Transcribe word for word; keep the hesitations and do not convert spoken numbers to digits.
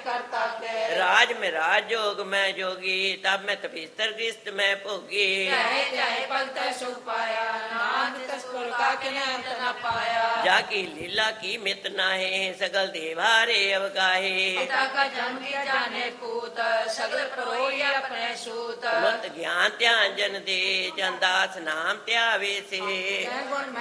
करता के राज में राज जोग मैं जोगी तब मैं तपिस्तर गृहस्थ मैं भोगी चाहे चाहे भक्त सुख पाया नाथ तस्कुर का किने अंत न पाया जाकी लीला की मित नाहे सगल देवारे अवगाहे पिता का जन्म किया जाने पूत सगल परोई अपने सूत मत ज्ञान ध्यान जन दे जनदास नाम त्यावे से गुण